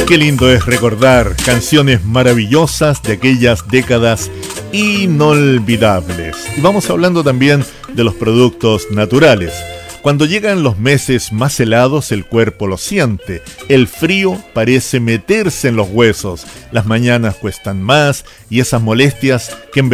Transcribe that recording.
Qué lindo es recordar canciones maravillosas de aquellas décadas inolvidables. Y vamos hablando también de los productos naturales. Cuando llegan los meses más helados, el cuerpo lo siente. El frío parece meterse en los huesos. Las mañanas cuestan más y esas molestias que en